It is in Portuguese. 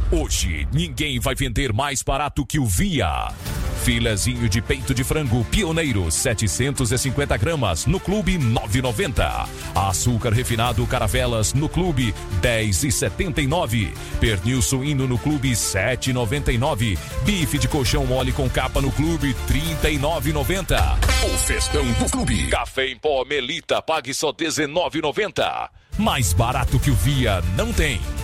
Hoje, ninguém vai vender mais barato que o Via. Filezinho de peito de frango Pioneiro, 750 gramas, no Clube 9,90. Açúcar refinado Caravelas, no Clube 10,79. Pernil suíno no Clube 7,99. Bife de colchão mole com capa no Clube 39,90. O festão do Clube. Café em pó Melita, pague só 19,90. Mais barato que o Via não tem.